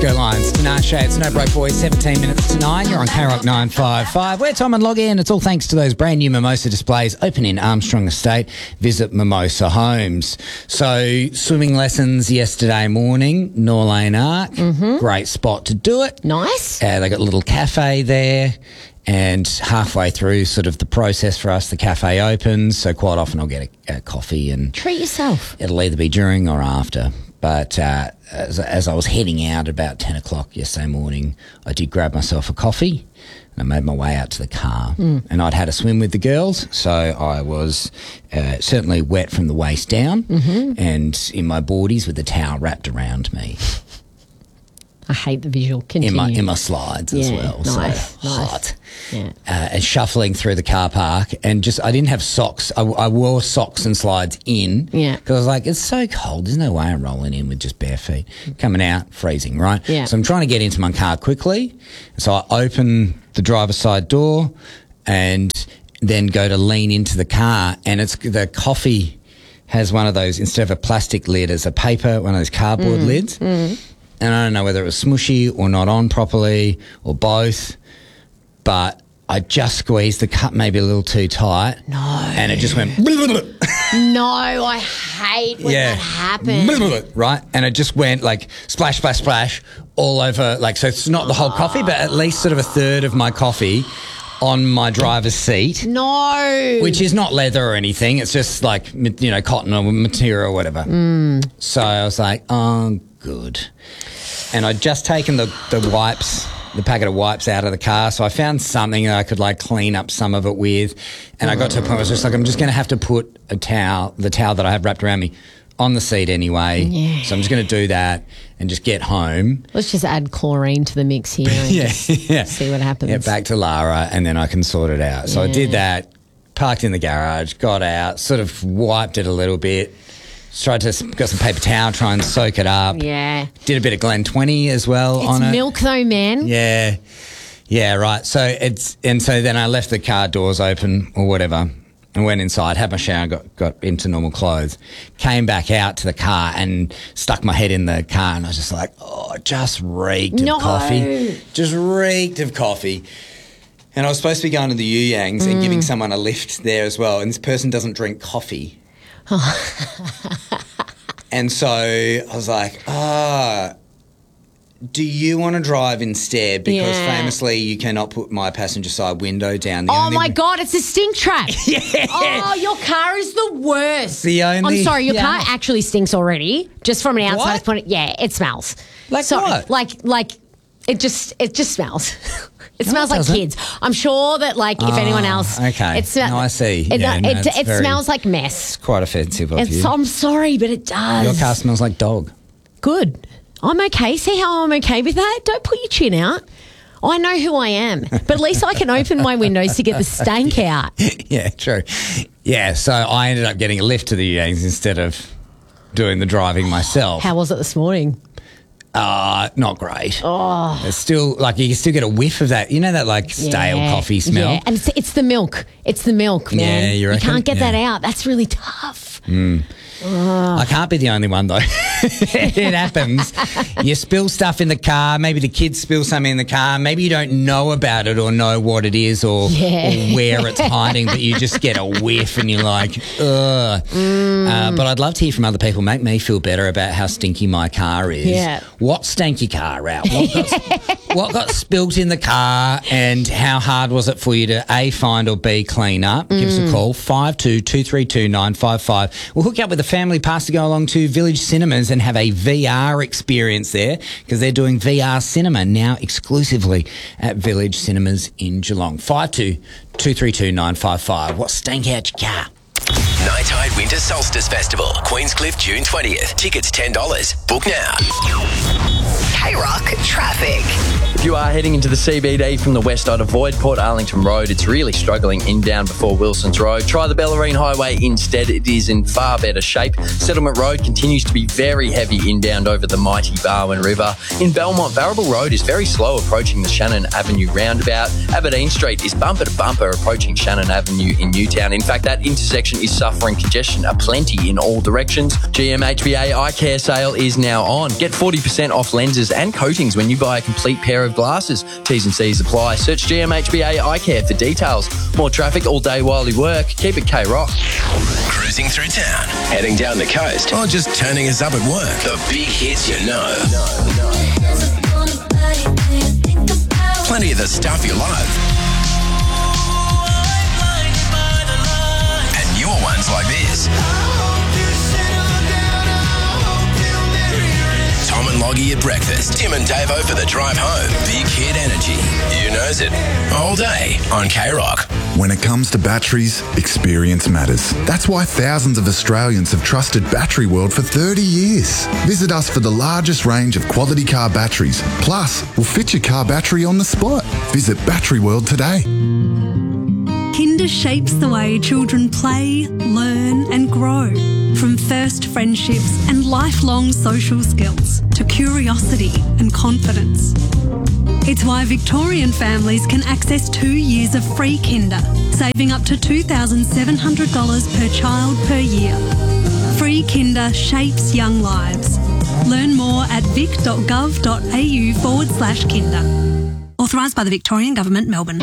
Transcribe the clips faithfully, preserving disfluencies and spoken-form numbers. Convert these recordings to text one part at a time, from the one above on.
Go Lions. Tinashe, it's No Broke Boys, seventeen minutes to nine. You're on K Rock nine five five. We're Tom and log in. It's all thanks to those brand new Mimosa displays open in Armstrong Estate. Visit Mimosa Homes. So, swimming lessons yesterday morning, Norlane Arc. Mm-hmm. Great spot to do it. Nice. Uh, they got a little cafe there. And halfway through sort of the process for us, the cafe opens. So quite often I'll get a, a coffee and... Treat yourself. It'll either be during or after. But uh, as, as I was heading out about ten o'clock yesterday morning, I did grab myself a coffee and I made my way out to the car. Mm. And I'd had a swim with the girls, so I was uh, certainly wet from the waist down mm-hmm. and in my boardies with the towel wrapped around me. I hate the visual. Continue. In my, in my slides yeah, as well. Nice, so nice. hot. Yeah. Uh, and shuffling through the car park and just, I didn't have socks. I, I wore socks and slides in. Yeah. Because I was like, it's so cold. There's no way I'm rolling in with just bare feet. Coming out, freezing, right? Yeah. So I'm trying to get into my car quickly. So I open the driver's side door and then go to lean into the car, and it's the coffee has one of those, instead of a plastic lid, as a paper, one of those cardboard mm. lids. Mm. And I don't know whether it was smushy or not on properly or both, but I just squeezed the cup maybe a little too tight. No. And it just went... No, I hate when yeah. that happens. Right? And it just went like splash, splash, splash all over. Like, so it's not the whole coffee, but at least sort of a third of my coffee on my driver's seat. No. Which is not leather or anything. It's just like, you know, cotton or material or whatever. Mm. So I was like, oh, good. And I'd just taken the, the wipes, the packet of wipes out of the car, so I found something that I could, like, clean up some of it with. And I got to a point where I was just like, I'm just going to have to put a towel, the towel that I have wrapped around me, on the seat anyway. Yeah. So I'm just going to do that and just get home. Let's just add chlorine to the mix here and yeah, just yeah. see what happens. Get back to Lara and then I can sort it out. So yeah. I did that, parked in the garage, got out, sort of wiped it a little bit. Tried to got some paper towel, try and soak it up. Yeah. Did a bit of Glen twenty as well it's on it. It's milk though, man. Yeah. Yeah, right. So it's and so then I left the car doors open or whatever and went inside, had my shower, got got into normal clothes, came back out to the car and stuck my head in the car and I was just like, oh, just reeked no. of coffee. Just reeked of coffee. And I was supposed to be going to the Yu Yangs mm. and giving someone a lift there as well. And this person doesn't drink coffee. And so I was like, ah, oh, do you want to drive instead? Because yeah. famously you cannot put my passenger side window down. The oh, only my God, it's a stink trap. yeah. Oh, your car is the worst. The only, I'm sorry, your yeah. car actually stinks already, just from an outside What? point of, yeah, it smells. Like so, what? Like, like it just, it just smells. It no, smells it like doesn't. kids. I'm sure that, like, if oh, anyone else... Okay. It smells. No, I see. It, yeah, it, no, it, it very, smells like mess. It's quite offensive of It's, you. I'm sorry, but it does. Your car smells like dog. Good. I'm okay. See how I'm okay with that? Don't put your chin out. I know who I am, but at least I can open my windows to get the stank out. Yeah, true. Yeah, so I ended up getting a lift to the Yangs instead of doing the driving myself. How was it this morning? Uh, not great. Oh. It's still, like, you can still get a whiff of that, you know, that, like, stale yeah. coffee smell? Yeah, and it's, it's the milk. It's the milk, man. Yeah, you reckon? can't get Yeah. that out. That's really tough. Mm. Oh. I can't be the only one, though. It happens. You spill stuff in the car. Maybe the kids spill something in the car. Maybe you don't know about it or know what it is or, yeah. or where it's hiding, but you just get a whiff and you're like, ugh. Mm. Uh, but I'd love to hear from other people. Make me feel better about how stinky my car is. Yeah. What stank your car out? What got, what got spilt in the car and how hard was it for you to A, find or B, clean up? Give us a call, five two two three two nine five five. We'll hook you up with a family pass to go along to Village Cinemas and have a V R experience there because they're doing V R cinema now exclusively at Village Cinemas in Geelong. five two two three two nine five five. What stank out your car? Night Tide Winter Solstice Festival, Queenscliff, June twentieth. Tickets ten dollars. Book now. K-Rock traffic. If you are heading into the C B D from the west, I'd avoid Port Arlington Road. It's really struggling inbound before Wilson's Road. Try the Bellarine Highway instead. It is in far better shape. Settlement Road continues to be very heavy inbound over the mighty Barwon River. In Belmont, Barrable Road is very slow approaching the Shannon Avenue roundabout. Aberdeen Street is bumper to bumper approaching Shannon Avenue in Newtown. In fact, that intersection is suffering congestion aplenty in all directions. G M H B A eye care sale is now on. Get forty percent off lenses and coatings when you buy a complete pair of glasses. T's and C's apply. Search G M H B A Eye Care for details. More traffic all day while you work. Keep it K-Rock. Cruising through town, heading down the coast, or just turning us up at work. The big hits you know. Plenty of the stuff you love. And newer ones like this. Tom and Loggy at breakfast. Tim and Davo for the drive home. Big hit energy. You knows it. All day on K-Rock. When it comes to batteries, experience matters. That's why thousands of Australians have trusted Battery World for thirty years. Visit us for the largest range of quality car batteries. Plus, we'll fit your car battery on the spot. Visit Battery World today. Kinder shapes the way children play, learn and grow. From first friendships and lifelong social skills to curiosity and confidence. It's why Victorian families can access two years of free Kinder, saving up to two thousand seven hundred dollars per child per year. Free Kinder shapes young lives. Learn more at vic.gov.au forward slash Kinder. Authorised by the Victorian Government, Melbourne.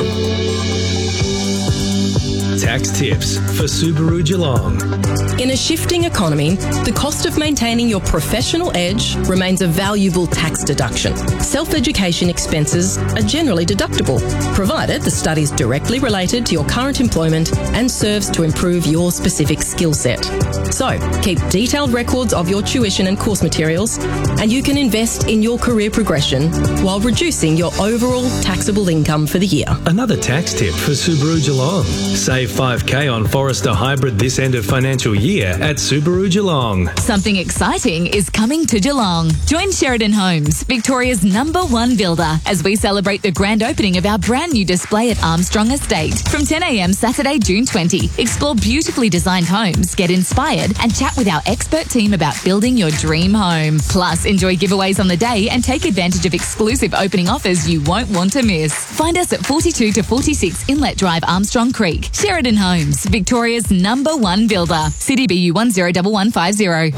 Tax tips for Subaru Geelong. In a shifting economy, the cost of maintaining your professional edge remains a valuable tax deduction. Self-education expenses are generally deductible, provided the study's directly related to your current employment and serves to improve your specific skill set. So, keep detailed records of your tuition and course materials, and you can invest in your career progression while reducing your overall taxable income for the year. Another tax tip for Subaru Geelong. Save five K on Forester Hybrid this end of financial year at Subaru Geelong. Something exciting is coming to Geelong. Join Sheridan Homes, Victoria's number one builder, as we celebrate the grand opening of our brand new display at Armstrong Estate. From ten a m Saturday, June twentieth, explore beautifully designed homes, get inspired and chat with our expert team about building your dream home. Plus, enjoy giveaways on the day and take advantage of exclusive opening offers you won't want to miss. Find us at forty-two to forty-six Inlet Drive, Armstrong Creek. Sheridan Homes, Victoria's number one builder. City B U one zero one one five zero.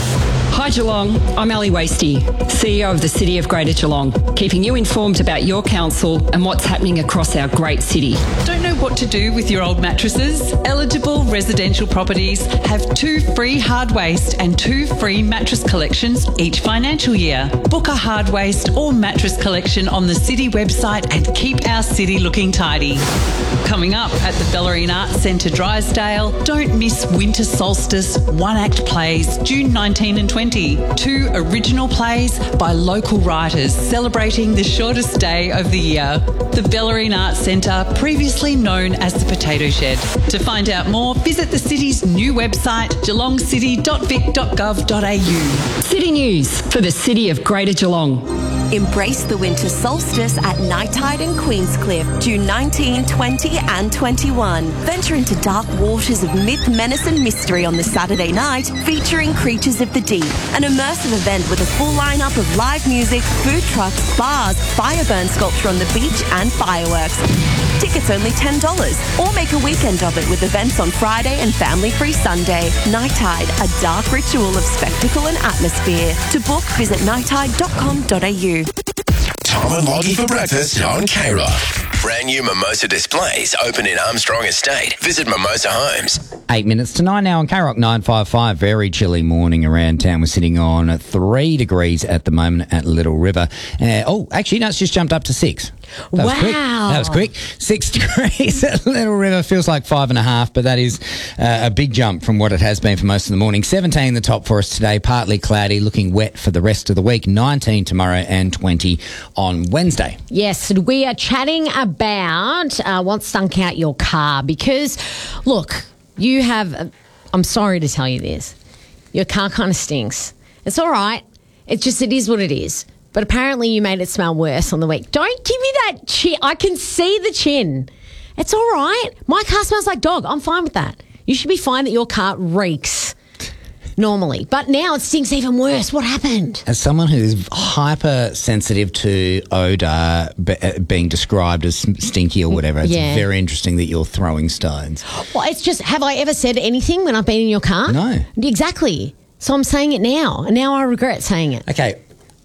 Hi Geelong, I'm Ali Wasty, C E O of the City of Greater Geelong, keeping you informed about your council and what's happening across our great city. Don't know what to do with your old mattresses? Eligible residential properties have two free hard waste and two free mattress collections each financial year. Book a hard waste or mattress collection on the city website and keep our city looking tidy. Coming up at the Bellarine Arts Centre, Drysdale, don't miss Winter Solstice one-act plays June nineteenth and twentieth. Two original plays by local writers celebrating the shortest day of the year. The Bellarine Arts Centre, previously known as the Potato Shed. To find out more, visit the city's new website, geelong city dot vic dot gov dot a u. City News for the City of Greater Geelong. Embrace the winter solstice at Night Tide in Queenscliff, June nineteenth, twentieth and twenty-first. Venture into dark waters of myth, menace and mystery on the Saturday night, featuring Creatures of the Deep, an immersive event with a full lineup of live music, food trucks, bars, fireburn sculpture on the beach and fireworks. Tickets only ten dollars, or make a weekend of it with events on Friday and family-free Sunday. Night Tide, a dark ritual of spectacle and atmosphere. To book, visit night tide dot com dot a u. Tom and Loggy for breakfast on K-Rock. Brand new Mimosa displays open in Armstrong Estate. Visit Mimosa Homes. Eight minutes to nine now on K-Rock nine five five. Very chilly morning around town. We're sitting on three degrees at the moment at Little River. Uh, oh, actually, no, it's just jumped up to six. That wow. was quick. That was quick. Six degrees at Little River. Feels like five and a half, but that is uh, a big jump from what it has been for most of the morning. seventeen the top for us today. Partly cloudy, looking wet for the rest of the week. nineteen tomorrow and twenty on Wednesday. Yes, we are chatting about uh, what stunk out your car because, look, you have, uh, I'm sorry to tell you this, your car kind of stinks. It's all right. It's just, it is what it is. But apparently you made it smell worse on the week. Don't give me that chin. I can see the chin. It's all right. My car smells like dog. I'm fine with that. You should be fine that your car reeks normally. But now it stinks even worse. What happened? As someone who's hypersensitive to odour be, uh, being described as stinky or whatever, it's Yeah. very interesting that you're throwing stones. Well, it's just, have I ever said anything when I've been in your car? No. Exactly. So I'm saying it now. And now I regret saying it. Okay.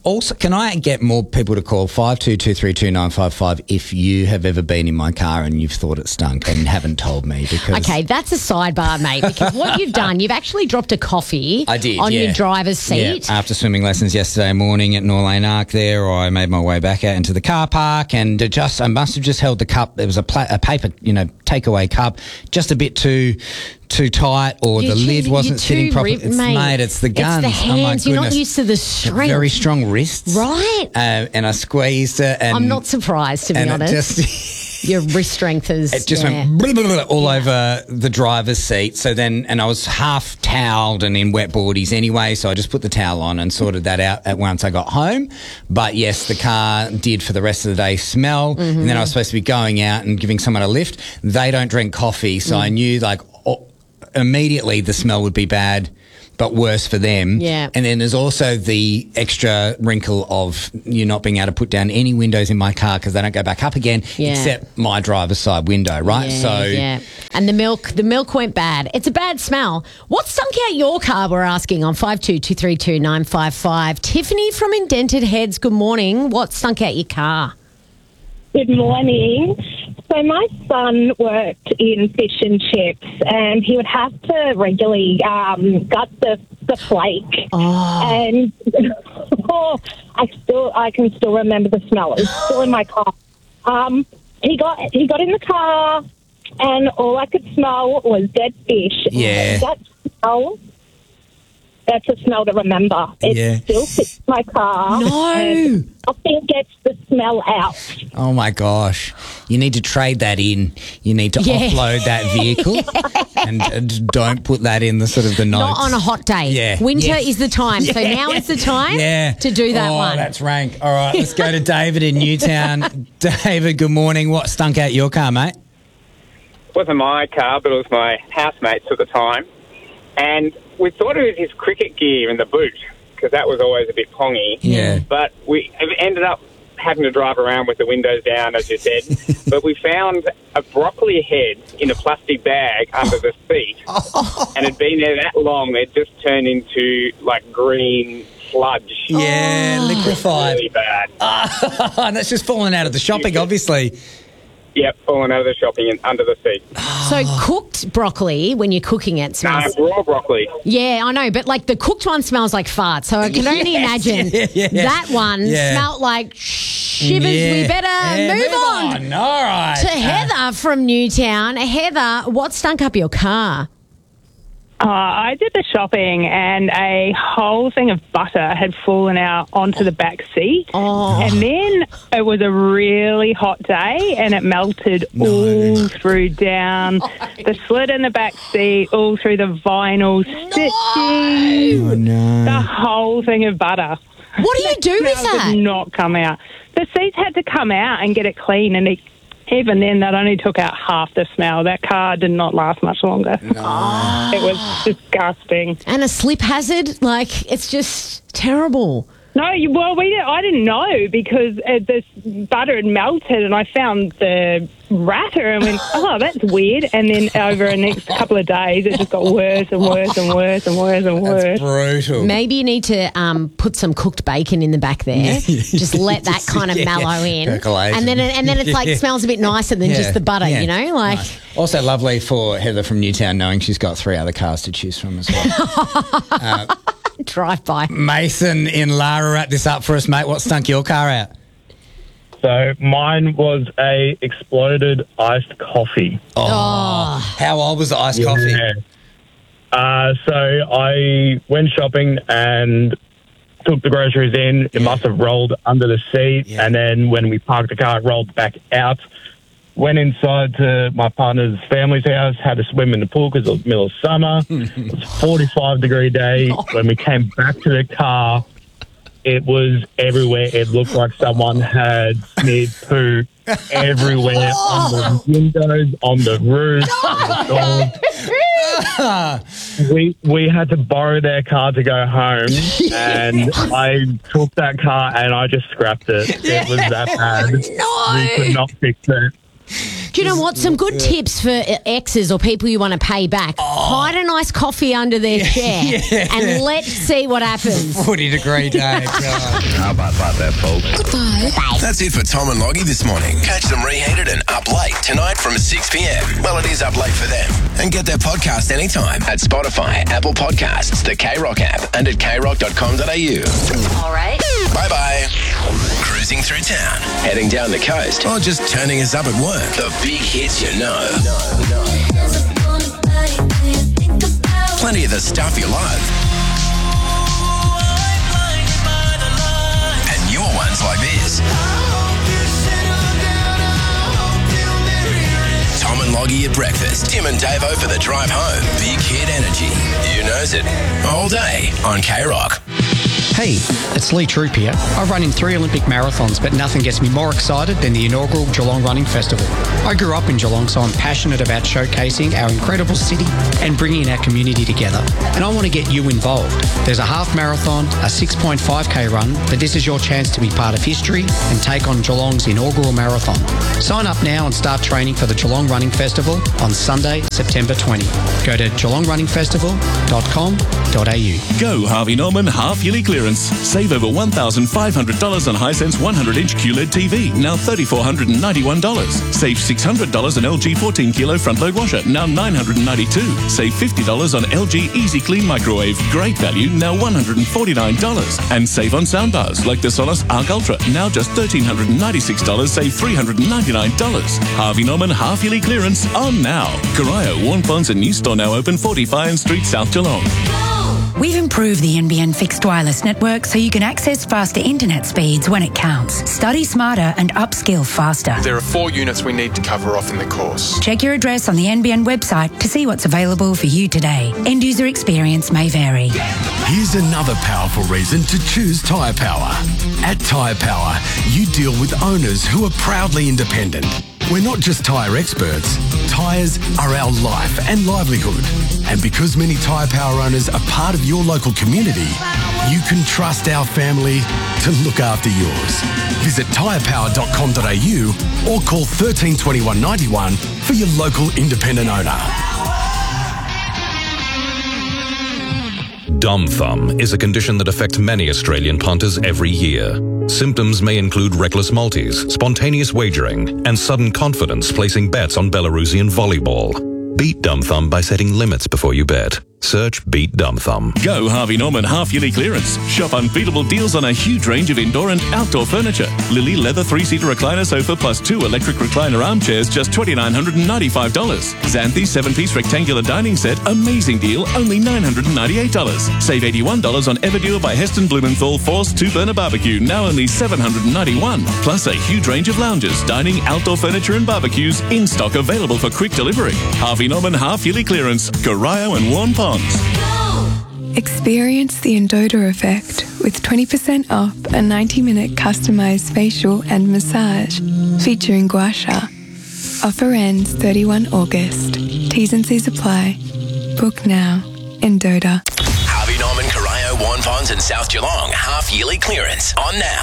also, can I get more people to call five two two three two nine five five if you have ever been in my car and you've thought it stunk and haven't told me? Because Okay, that's a sidebar, mate, because what you've done, you've actually dropped a coffee I did, on yeah. your driver's seat. Yeah, after swimming lessons yesterday morning at Norlane Arc there, or I made my way back out into the car park and it just I must have just held the cup. There was a, pla- a paper, you know, takeaway cup, just a bit too too tight, or You're the too- lid you're wasn't too sitting properly. ripped, It's mate. mate, it's the It's the guns. Oh my hands. You're not goodness. used to the strength. Very strong wrists, Right. Uh, and I squeezed it. And I'm not surprised, to be and it honest. just- Your wrist strength is. It just yeah. went blah, blah, blah, all over the driver's seat. So then, and I was half toweled and in wet boardies anyway, so I just put the towel on and sorted that out at once I got home. But yes, the car did for the rest of the day smell. Mm-hmm. And then I was supposed to be going out and giving someone a lift. They don't drink coffee, so Mm. I knew like oh, immediately the smell would be bad, but worse for them. Yeah. And then there's also the extra wrinkle of you not being able to put down any windows in my car because they don't go back up again, Yeah. except my driver's side window, right? Yeah, so yeah. And the milk, the milk went bad. It's a bad smell. What stunk out your car? We're asking on five two two three two nine five five. Tiffany from Indented Heads. Good morning. What stunk out your car? Good morning. So my son worked in fish and chips, and he would have to regularly um, gut the the flake. Oh. And oh, I still I can still remember the smell. It's still in my car. Um, he got he got in the car, and all I could smell was dead fish. Yeah. That smell. That's a smell to remember. It Yeah. still sits in my car. No. And nothing gets the smell out. Oh my gosh. You need to trade that in. You need to Yeah. offload that vehicle and, and don't put that in the sort of the notes. Not on a hot day. Yeah. Winter Yes. is the time. So Yeah. now is the time Yeah. to do that oh, one. that's rank. All right, let's go to David in Newtown. David, good morning. What stunk out your car, mate? It wasn't my car, but it was my housemate's at the time. And we thought it was his cricket gear in the boot, because that was always a bit pongy. Yeah. But we ended up having to drive around with the windows down, as you said. But we found a broccoli head in a plastic bag under the seat. And it'd been there that long, it just turned into, like, green sludge. Yeah, liquefied. Really bad. And that's just fallen out of the shopping, obviously. Yep, falling out of the shopping and under the seat. So cooked broccoli, when you're cooking it, No, smells... raw broccoli. Yeah, I know, but like the cooked one smells like fart. So I can only Yes, imagine yeah, yeah. that one Yeah. smelt like shivers. We Yeah. better Yeah, move, move on. on. All right. To Uh, Heather from Newtown. Heather, what stunk up your car? Uh, I did the shopping and a whole thing of butter had fallen out onto the back seat. Oh. And then it was a really hot day and it melted all through down the slit in the back seat, all through the vinyl stitching. Oh, no. The whole thing of butter. What do you do with Smell that? did not come out. The seats had to come out and get it clean, and it, even then, that only took out half the smell. That car did not last much longer. It was disgusting. And a slip hazard? Like, it's just terrible. No, you, well, we didn't, I didn't know because uh, this butter had melted, and I found the ratter and went, oh, that's weird. And then over the next couple of days, it just got worse and worse and worse and worse and worse. Brutal. Maybe you need to um, put some cooked bacon in the back there. Just let that kind of Yeah. mellow in. Percolate. And then and then it's like Yeah. smells a bit nicer than Yeah. just the butter, Yeah. you know? Like Nice. Also lovely for Heather from Newtown knowing she's got three other cars to choose from as well. uh, drive by. Mason in Lara, wrap this up for us, mate. What stunk your car out? So mine was a exploded iced coffee. Oh. How old was the iced coffee? Yeah. Uh, so I went shopping and took the groceries in. It must have rolled under the seat. And then when we parked the car, it rolled back out. Went inside to my partner's family's house, had a swim in the pool because it was middle of summer. It was a forty-five degree day. When we came back to the car, it was everywhere. It looked like someone had smeared poo everywhere on the windows, on the roof, on the doors. We we had to borrow their car to go home, and I took that car and I just scrapped it. It was that bad. No. We could not fix it. Do you know what? Some good tips for uh, exes or people you want to pay back. Hide a nice coffee under their chair yeah. and let's see what happens. forty degree day. How about that, folks? Goodbye. That's it for Tom and Loggy this morning. Catch them reheated and up late tonight from six p.m. Well, it is up late for them. And get their podcast anytime at Spotify, Apple Podcasts, the K Rock app, and at k rock dot com dot a u. All right. Bye-bye. Cruising through town, heading down the coast, or just turning us up at work. The big hits you know. Plenty of the stuff you love. And newer ones like this. Tom and Loggy at breakfast. Tim and Davo for the drive home. Big hit energy. You knows it. All day on K Rock. Hey, it's Lee Troop here. I've run in three Olympic marathons, but nothing gets me more excited than the inaugural Geelong Running Festival. I grew up in Geelong, so I'm passionate about showcasing our incredible city and bringing our community together. And I want to get you involved. There's a half marathon, a six point five k run, but this is your chance to be part of history and take on Geelong's inaugural marathon. Sign up now and start training for the Geelong Running Festival on Sunday, September twentieth. Go to geelong running festival dot com dot a u. Go Harvey Norman half-yearly clearance. Save over one thousand five hundred dollars on Hisense one hundred inch Q L E D T V, now three thousand four hundred ninety-one dollars. Save six hundred dollars on L G fourteen kilo front-load washer, now nine hundred ninety-two dollars. Save fifty dollars on L G Easy Clean microwave, great value, now one hundred forty-nine dollars. And save on soundbars like the Sonos Arc Ultra, now just one thousand three hundred ninety-six dollars, save three hundred ninety-nine dollars. Harvey Norman half-yearly clearance on now. Corio, Warn Ponds and new store now open, forty Fian Street, South Geelong. We've improved the N B N fixed wireless network so you can access faster internet speeds when it counts. Study smarter and upskill faster. There are four units we need to cover off in the course. Check your address on the N B N website to see what's available for you today. End user experience may vary. Here's another powerful reason to choose Tyre Power. At Tyre Power, you deal with owners who are proudly independent. We're not just tyre experts. Tyres are our life and livelihood. And because many Tyre Power owners are part of your local community, you can trust our family to look after yours. Visit tyre power dot com dot a u or call one three two one nine one for your local independent owner. Dumb thumb is a condition that affects many Australian punters every year. Symptoms may include reckless multis, spontaneous wagering, and sudden confidence placing bets on Belarusian volleyball. Beat dumb thumb by setting limits before you bet. Search Beat Dumb Thumb. Go Harvey Norman half-yearly clearance. Shop unbeatable deals on a huge range of indoor and outdoor furniture. Lily leather three-seater recliner sofa plus two electric recliner armchairs, just two thousand nine hundred ninety-five dollars. Xanthi seven-piece rectangular dining set, amazing deal, only nine hundred ninety-eight dollars. Save eighty-one dollars on Everdure by Heston Blumenthal Force two-burner barbecue, now only seven hundred ninety-one dollars. Plus a huge range of lounges, dining, outdoor furniture and barbecues in stock, available for quick delivery. Harvey Norman half-yearly clearance. Corio and Warn Ponds. Experience the Endota effect with twenty percent off a ninety minute customised facial and massage featuring gua sha. Offer ends thirty-first of August. T's and C's apply. Book now. Endota. Harvey Norman, Corio, Warn Ponds and South Geelong half-yearly clearance on now.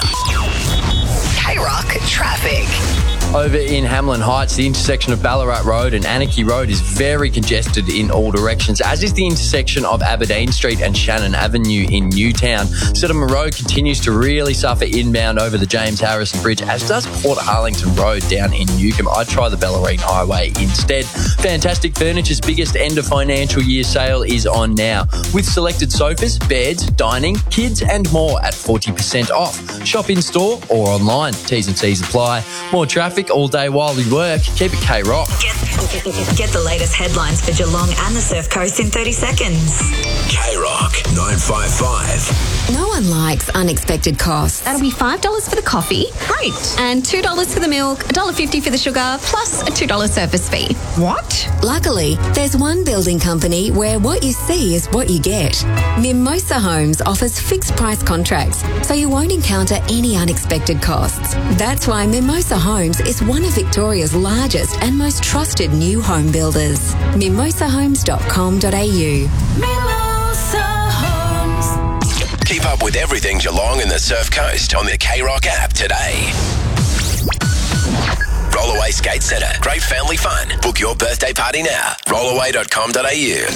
K Rock traffic. Over in Hamlin Heights, the intersection of Ballarat Road and Anarchy Road is very congested in all directions, as is the intersection of Aberdeen Street and Shannon Avenue in Newtown. Settlement Road continues to really suffer inbound over the James Harrison Bridge, as does Port Arlington Road down in Newcombe. I'd try the Bellarine Highway instead. Fantastic Furniture's biggest end of financial year sale is on now, with selected sofas, beds, dining, kids and more at forty percent off. Shop in store or online. T's and C's apply. More traffic all day while we work. Keep it K Rock. Get, get the latest headlines for Geelong and the Surf Coast in thirty seconds. K Rock nine five five. No one likes unexpected costs. That'll be five dollars for the coffee. Great. And two dollars for the milk, one dollar fifty for the sugar, plus a two dollars service fee. What? Luckily, there's one building company where what you see is what you get. Mimosa Homes offers fixed price contracts, so you won't encounter any unexpected costs. That's why Mimosa Homes is one of Victoria's largest and most trusted new home builders. mimosa homes dot com dot a u. Keep up with everything Geelong and the Surf Coast on the K Rock app today. Roll Rollaway Skate Centre. Great family fun. Book your birthday party now. rollaway dot com dot a u.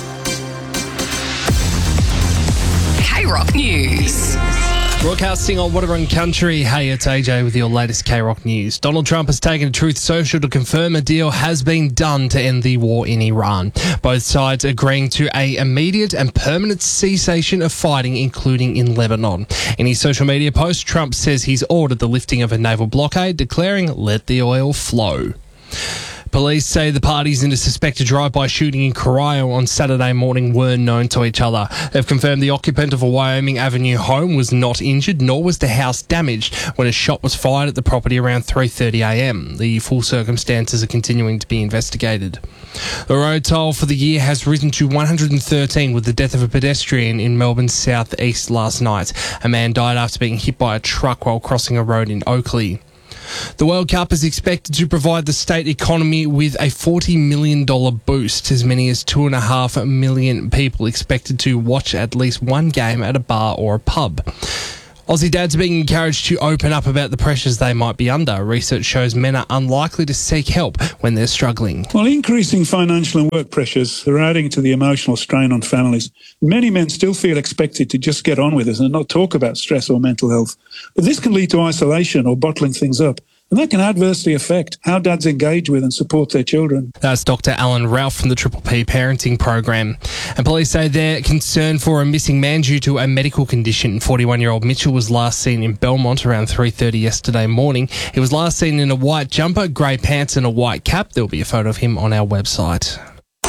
K-Rock News. Broadcasting on Wadawurrung Country. Hey, it's A J with your latest K-Rock News. Donald Trump has taken to Truth Social to confirm a deal has been done to end the war in Iran. Both sides agreeing to a immediate and permanent cessation of fighting, including in Lebanon. In his social media post, Trump says he's ordered the lifting of a naval blockade, declaring, "Let the oil flow." Police say the parties in a suspected drive-by shooting in Corio on Saturday morning were known to each other. They've confirmed the occupant of a Wyoming Avenue home was not injured, nor was the house damaged when a shot was fired at the property around three thirty a m. The full circumstances are continuing to be investigated. The road toll for the year has risen to one hundred thirteen with the death of a pedestrian in Melbourne's southeast last night. A man died after being hit by a truck while crossing a road in Oakley. The World Cup is expected to provide the state economy with a forty million dollars boost. As many as two and a half million people expected to watch at least one game at a bar or a pub. Aussie dads are being encouraged to open up about the pressures they might be under. Research shows men are unlikely to seek help when they're struggling. Well, increasing financial and work pressures are adding to the emotional strain on families. Many men still feel expected to just get on with it and not talk about stress or mental health. But this can lead to isolation or bottling things up. And that can adversely affect how dads engage with and support their children. That's Doctor Alan Ralph from the Triple P Parenting Program. And police say they're concerned for a missing man due to a medical condition. forty-one-year-old Mitchell was last seen in Belmont around three thirty yesterday morning. He was last seen in a white jumper, grey pants and a white cap. There'll be a photo of him on our website.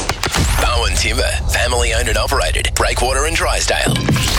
Bowen Timber, family owned and operated. Breakwater and Drysdale.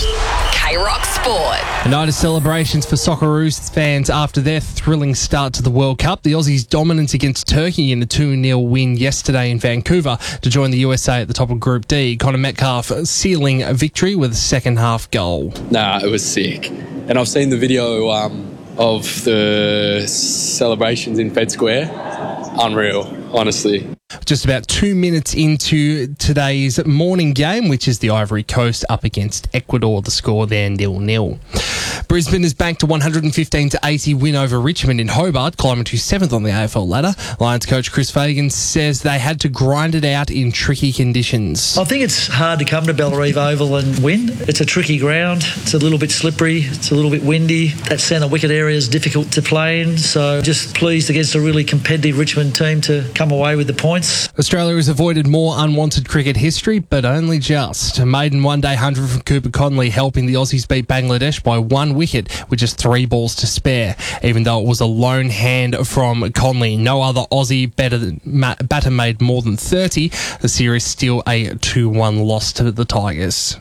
K-Rock Sport. A night of celebrations for Socceroos fans after their thrilling start to the World Cup. The Aussies' dominance against Turkey in a two nil win yesterday in Vancouver to join the U S A at the top of Group D. Connor Metcalf sealing a victory with a second half goal. Nah, it was sick. And I've seen the video um, of the celebrations in Fed Square. Unreal, honestly. Just about two minutes into today's morning game, which is the Ivory Coast up against Ecuador. The score there, nil nil. Brisbane is banked a one hundred fifteen to eighty win over Richmond in Hobart, climbing to seventh on the A F L ladder. Lions coach Chris Fagan says they had to grind it out in tricky conditions. I think it's hard to come to Bellerive Oval and win. It's a tricky ground. It's a little bit slippery. It's a little bit windy. That centre wicket area is difficult to play in. So just pleased against a really competitive Richmond team to come away with the points. Australia has avoided more unwanted cricket history, but only just. A maiden one-day hundred from Cooper Conley helping the Aussies beat Bangladesh by one wicket with just three balls to spare. Even though it was a lone hand from Conley, no other Aussie better than, batter made more than thirty. The series still a two one loss to the Tigers.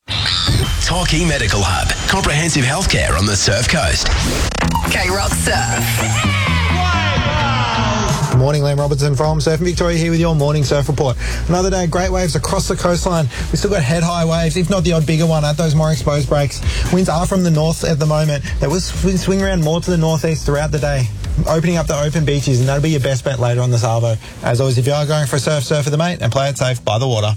Torquay Medical Hub. Comprehensive healthcare on the Surf Coast. K-Rock Surf. Good morning, Liam Robertson from Surfing Victoria here with your morning surf report. Another day of great waves across the coastline. We've still got head-high waves, if not the odd bigger one at those more exposed breaks. Winds are from the north at the moment. They will swing around more to the northeast throughout the day, opening up the open beaches, and that'll be your best bet later on the Salvo. As always, if you are going for a surf, surf with a mate and play it safe by the water.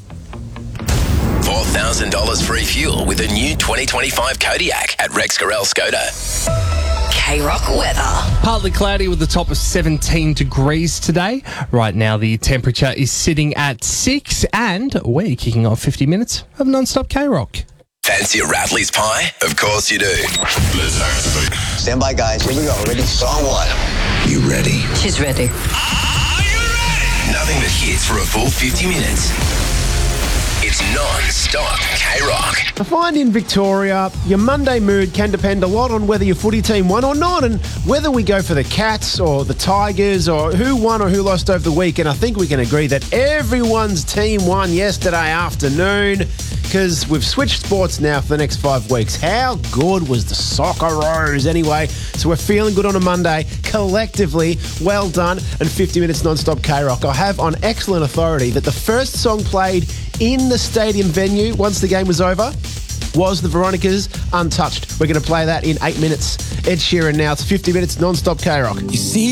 four thousand dollars free fuel with a new twenty twenty-five Kodiak at Rex Gorell Skoda. K-Rock weather. Partly cloudy with a top of seventeen degrees today. Right now the temperature is sitting at six and we're kicking off fifty minutes of non-stop K-Rock. Fancy a Rattleys pie? Of course you do. Stand by, guys. Here we go. Ready? Song one. You ready? She's ready. Nothing but hits for a full fifty minutes. It's non-stop K-Rock. I find in Victoria, your Monday mood can depend a lot on whether your footy team won or not, and whether we go for the Cats or the Tigers or who won or who lost over the week. And I think we can agree that everyone's team won yesterday afternoon, because we've switched sports now for the next five weeks. How good was the Socceroos anyway? So we're feeling good on a Monday. Collectively, well done, and fifty minutes non-stop K-Rock. I have on excellent authority that the first song played in the stadium venue once the game was over was the Veronicas' Untouched. We're going to play that in eight minutes. Ed Sheeran now. It's fifty minutes non-stop K-Rock. You see